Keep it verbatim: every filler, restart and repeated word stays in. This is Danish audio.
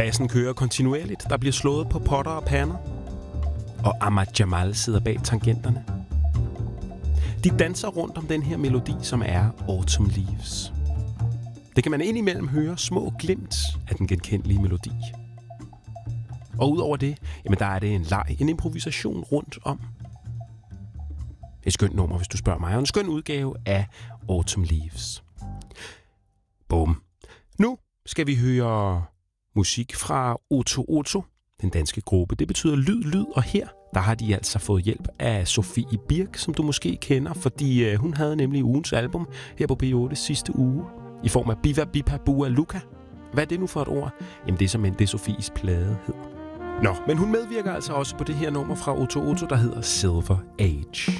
Bassen kører kontinuerligt, der bliver slået på potter og pander, og Ahmad Jamal sidder bag tangenterne. De danser rundt om den her melodi, som er Autumn Leaves. Det kan man indimellem høre små glimt af den genkendelige melodi. Og udover det, jamen der er det en leg, en improvisation rundt om. Et skønt nummer, hvis du spørger mig, og en skøn udgave af Autumn Leaves. Bum. Nu skal vi høre musik fra Otto Otto, den danske gruppe. Det betyder lyd, lyd, og her der har de altså fået hjælp af Sofie Birk, som du måske kender, fordi øh, hun havde nemlig ugens album her på P otte sidste uge, i form af Biva Bipa Bua Luka. Hvad er det nu for et ord? Jamen det er simpelthen det, Sofies plade hed. Nå, men hun medvirker altså også på det her nummer fra Otto Otto, der hedder Silver Age.